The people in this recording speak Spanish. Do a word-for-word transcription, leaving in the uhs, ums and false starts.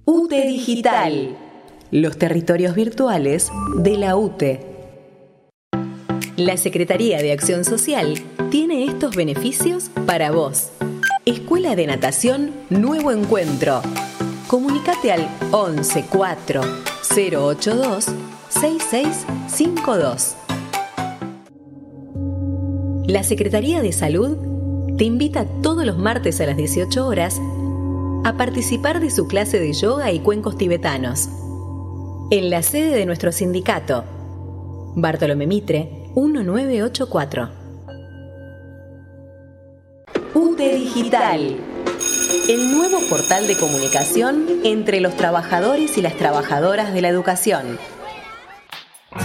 U T E Digital, los territorios virtuales de la U T E. La Secretaría de Acción Social tiene estos beneficios para vos. Escuela de Natación Nuevo Encuentro. Comunicate al once cuatro cero ocho dos seis seis cinco dos. La Secretaría de Salud te invita todos los martes a las dieciocho horas a participar de su clase de yoga y cuencos tibetanos en la sede de nuestro sindicato, Bartolomé Mitre diecinueve ochenta y cuatro. U T E Digital, el nuevo portal de comunicación entre los trabajadores y las trabajadoras de la educación.